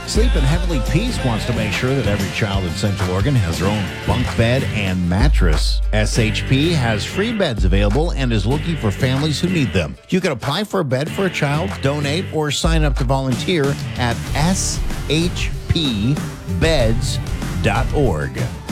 Sleep in Heavenly Peace wants to make sure that every child in Central Oregon has their own bunk bed and mattress. SHP has free beds available and is looking for families who need them. You can apply for a bed for a child, donate, or sign up to volunteer at shpbeds.org.